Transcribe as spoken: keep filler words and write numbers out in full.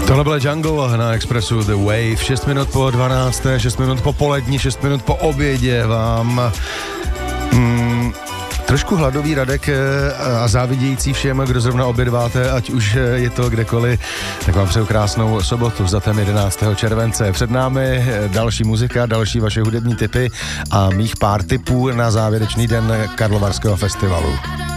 Tohle byl Jungle na Expressu The Wave. šest minut po dvanácté, šest minut po poledni, šest minut po obědě vám mm, trošku hladový Radek a závidějící všem, kdo zrovna obědváte, ať už je to kdekoliv, tak vám přeju krásnou sobotu s datem jedenáctého července. Před námi další muzika, další vaše hudební tipy a mých pár tipů na závěrečný den Karlovarského festivalu.